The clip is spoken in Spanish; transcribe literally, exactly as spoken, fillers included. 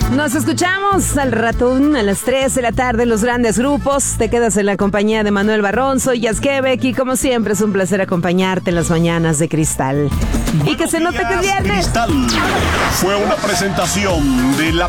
Nos escuchamos al ratón a las tres de la tarde, los grandes grupos. Te quedas en la compañía de Manuel Barrón, soy Yazquebek y como siempre es un placer acompañarte en las mañanas de Cristal. Y que se note que es viernes. Cristal fue una presentación de la